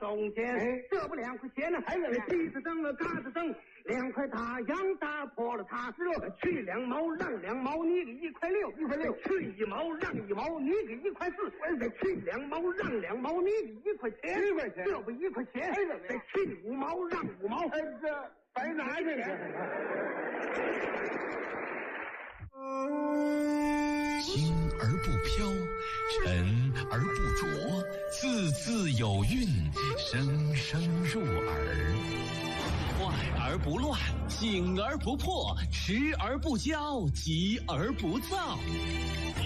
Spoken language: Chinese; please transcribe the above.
中间，这不2块钱呢，还有梯子蹬了，嘎子蹬，2块大洋打破了它，去2毛让2毛，你给1块6，去1毛让1毛，你给1块4，再去2毛让2毛，你给1块钱，这不1块钱，再去5毛让5毛， 这白拿去了。 轻而不飘，沉而不浊，字字有韵，声声入耳。快而不乱，紧而不迫，持而不骄，急而不躁。